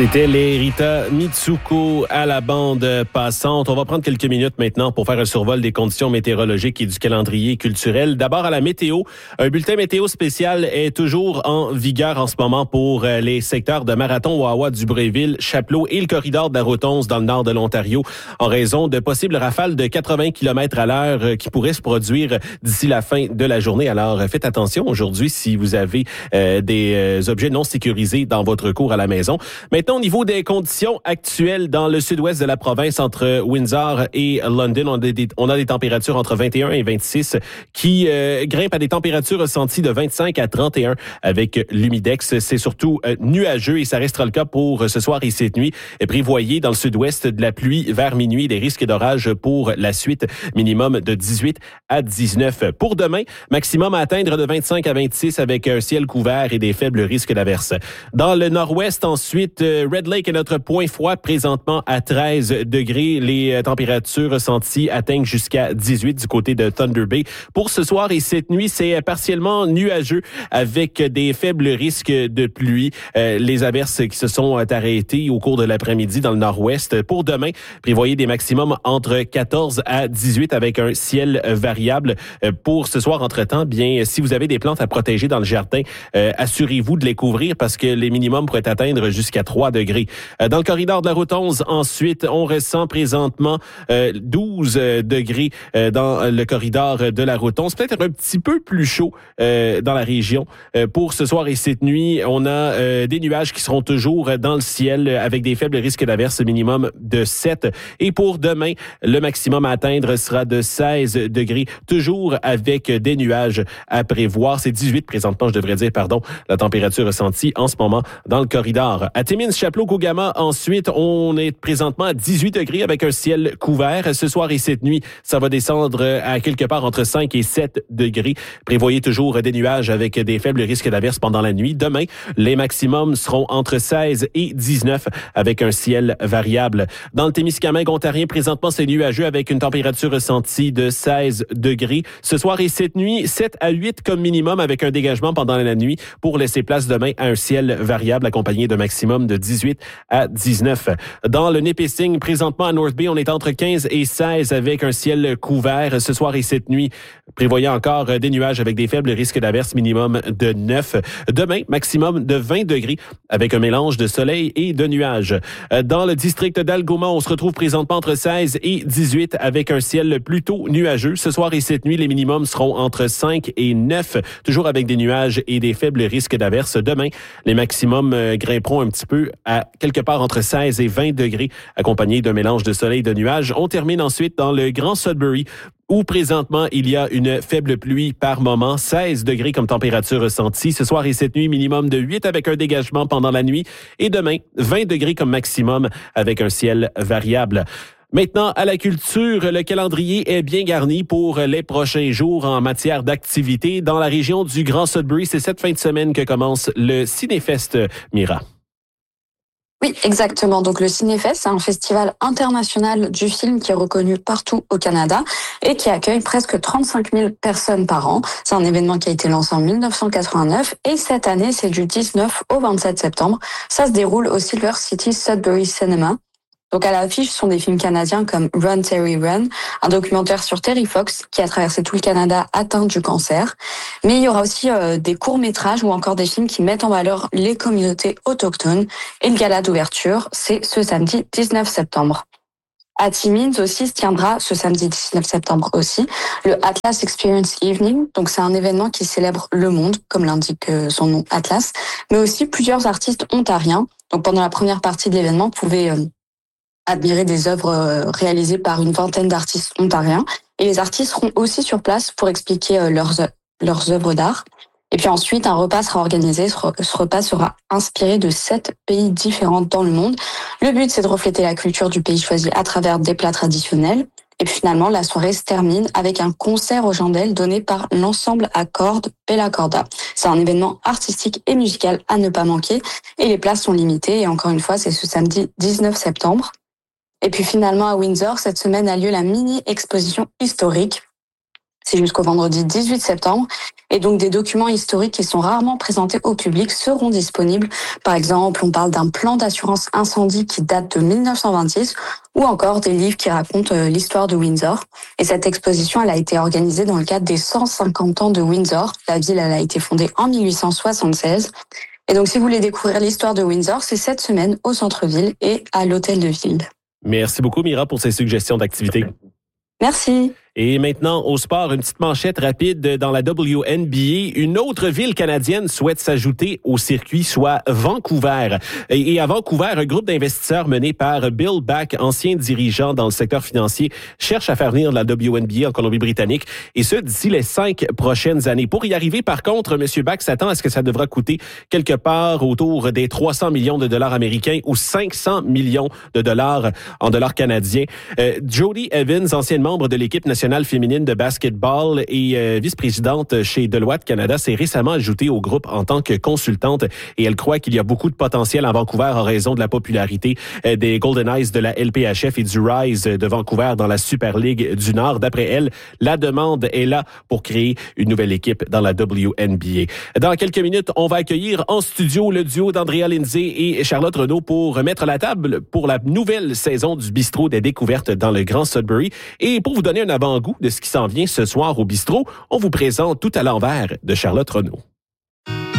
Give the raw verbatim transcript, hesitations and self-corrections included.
C'était les Rita Mitsuko à la bande passante. On va prendre quelques minutes maintenant pour faire un survol des conditions météorologiques et du calendrier culturel. D'abord à la météo. Un bulletin météo spécial est toujours en vigueur en ce moment pour les secteurs de Marathon, Wawa, Dubreuilville, Chapleau et le corridor de la Route onze dans le nord de l'Ontario en raison de possibles rafales de quatre-vingts kilomètres à l'heure qui pourraient se produire d'ici la fin de la journée. Alors faites attention aujourd'hui si vous avez euh, des euh, objets non sécurisés dans votre cour à la maison. Maintenant, au niveau des conditions actuelles dans le sud-ouest de la province, entre Windsor et London, on a des, on a des températures entre vingt et un et vingt-six qui euh, grimpent à des températures ressenties de vingt-cinq à trente et un avec l'humidex. C'est surtout euh, nuageux et ça restera le cas pour ce soir et cette nuit. Et prévoyez dans le sud-ouest de la pluie vers minuit, des risques d'orage pour la suite, minimum de dix-huit à dix-neuf. Pour demain, maximum à atteindre de vingt-cinq à vingt-six avec un ciel couvert et des faibles risques d'averse. Dans le nord-ouest, ensuite, Red Lake est notre point froid présentement à treize degrés. Les températures ressenties atteignent jusqu'à dix-huit du côté de Thunder Bay. Pour ce soir et cette nuit, c'est partiellement nuageux avec des faibles risques de pluie. Euh, les averses qui se sont arrêtées au cours de l'après-midi dans le nord-ouest. Pour demain, prévoyez des maximums entre quatorze à dix-huit avec un ciel variable. Euh, pour ce soir, entre-temps, bien, si vous avez des plantes à protéger dans le jardin, euh, assurez-vous de les couvrir parce que les minimums pourraient atteindre jusqu'à trois degrés. Dans le corridor de la Route onze, ensuite, on ressent présentement euh, douze degrés euh, dans le corridor de la Route onze. Peut-être un petit peu plus chaud euh, dans la région. Euh, pour ce soir et cette nuit, on a euh, des nuages qui seront toujours dans le ciel avec des faibles risques d'averse, minimum de sept. Et pour demain, le maximum à atteindre sera de seize degrés, toujours avec des nuages à prévoir. C'est dix-huit présentement, je devrais dire, pardon, la température ressentie en ce moment dans le corridor. À Timmins, Chapleau, Kougama, ensuite, on est présentement à dix-huit degrés avec un ciel couvert. Ce soir et cette nuit, ça va descendre à quelque part entre cinq et sept degrés. Prévoyez toujours des nuages avec des faibles risques d'averse pendant la nuit. Demain, les maximums seront entre seize et dix-neuf avec un ciel variable. Dans le Témiscamingue ontarien, présentement, c'est nuageux avec une température ressentie de seize degrés. Ce soir et cette nuit, sept à huit comme minimum avec un dégagement pendant la nuit pour laisser place demain à un ciel variable accompagné d'un maximum de dix-huit à dix-neuf. Dans le Nipissing, présentement à North Bay, on est entre quinze et seize avec un ciel couvert. Ce soir et cette nuit, prévoyez encore des nuages avec des faibles risques d'averse, minimum de neuf. Demain, maximum de vingt degrés avec un mélange de soleil et de nuages. Dans le district d'Algoma, on se retrouve présentement entre seize et dix-huit avec un ciel plutôt nuageux. Ce soir et cette nuit, les minimums seront entre cinq et neuf, toujours avec des nuages et des faibles risques d'averse. Demain, les maximums grimperont un petit peu à quelque part entre seize et vingt degrés, accompagnés d'un mélange de soleil et de nuages. On termine ensuite dans le Grand Sudbury, où présentement, il y a une faible pluie par moment, seize degrés comme température ressentie. Ce soir et cette nuit, minimum de huit avec un dégagement pendant la nuit. Et demain, vingt degrés comme maximum avec un ciel variable. Maintenant, à la culture, le calendrier est bien garni pour les prochains jours en matière d'activité. Dans la région du Grand Sudbury, c'est cette fin de semaine que commence le Cinéfest, Mira. Oui, exactement. Donc le Cinéfest, c'est un festival international du film qui est reconnu partout au Canada et qui accueille presque trente-cinq mille personnes par an. C'est un événement qui a été lancé en dix-neuf cent quatre-vingt-neuf et cette année, c'est du dix-neuf au vingt-sept septembre. Ça se déroule au Silver City Sudbury Cinema. Donc à l'affiche sont des films canadiens comme Run Terry Run, un documentaire sur Terry Fox qui a traversé tout le Canada atteint du cancer. Mais il y aura aussi euh, des courts-métrages ou encore des films qui mettent en valeur les communautés autochtones. Et le gala d'ouverture, c'est ce samedi dix-neuf septembre. À Timmins aussi se tiendra ce samedi dix-neuf septembre aussi le Atlas Experience Evening. Donc c'est un événement qui célèbre le monde, comme l'indique son nom Atlas, mais aussi plusieurs artistes ontariens. Donc pendant la première partie de l'événement, vous pouvez euh, admirer des œuvres réalisées par une vingtaine d'artistes ontariens. Et les artistes seront aussi sur place pour expliquer leurs, leurs œuvres d'art. Et puis ensuite, un repas sera organisé. Ce repas sera inspiré de sept pays différents dans le monde. Le but, c'est de refléter la culture du pays choisi à travers des plats traditionnels. Et puis finalement, la soirée se termine avec un concert aux chandelles donné par l'ensemble à cordes Bella Corda. C'est un événement artistique et musical à ne pas manquer. Et les places sont limitées. Et encore une fois, c'est ce samedi dix-neuf septembre. Et puis finalement, à Windsor, cette semaine a lieu la mini-exposition historique C'est jusqu'au vendredi dix-huit septembre. Et donc, des documents historiques qui sont rarement présentés au public seront disponibles. Par exemple, on parle d'un plan d'assurance incendie qui date de mille neuf cent vingt-six ou encore des livres qui racontent l'histoire de Windsor. Et cette exposition, elle a été organisée dans le cadre des cent cinquante ans de Windsor. La ville, elle a été fondée en mille huit cent soixante-seize. Et donc, si vous voulez découvrir l'histoire de Windsor, c'est cette semaine au centre-ville et à l'hôtel de ville. Merci beaucoup, Mira, pour ces suggestions d'activités. Merci. Et maintenant, au sport, une petite manchette rapide dans la W N B A. Une autre ville canadienne souhaite s'ajouter au circuit, soit Vancouver. Et à Vancouver, un groupe d'investisseurs mené par Bill Back, ancien dirigeant dans le secteur financier, cherche à faire venir la W N B A en Colombie-Britannique, et ce, d'ici les cinq prochaines années. Pour y arriver, par contre, M. Back s'attend à ce que ça devra coûter quelque part autour des trois cents millions de dollars américains ou cinq cents millions de dollars en dollars canadiens. Euh, Jody Evans, ancienne membre de l'équipe nationale féminine de basketball et euh, vice-présidente chez Deloitte Canada, s'est récemment ajoutée au groupe en tant que consultante et elle croit qu'il y a beaucoup de potentiel à Vancouver en raison de la popularité euh, des Golden Knights de la L P H F et du Rise de Vancouver dans la Super League du Nord. D'après elle, la demande est là pour créer une nouvelle équipe dans la W N B A. Dans quelques minutes, on va accueillir en studio le duo d'Andrea Lindsay et Charlotte Renaud pour mettre la table pour la nouvelle saison du bistrot des découvertes dans le Grand Sudbury. Et pour vous donner un avant-goût de ce qui s'en vient ce soir au bistrot, on vous présente Tout à l'envers de Charlotte Renaud.